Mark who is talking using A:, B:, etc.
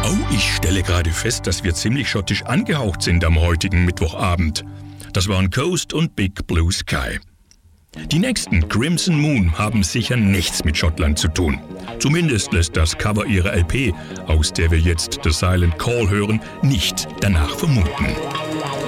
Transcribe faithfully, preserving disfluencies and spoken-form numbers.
A: Oh, ich stelle gerade fest, dass wir ziemlich schottisch angehaucht sind am heutigen Mittwochabend. Das waren Coast und Big Blue Sky. Die nächsten, Crimson Moon, haben sicher nichts mit Schottland zu tun. Zumindest lässt das Cover ihrer L P, aus der wir jetzt The Silent Call hören, nicht danach vermuten.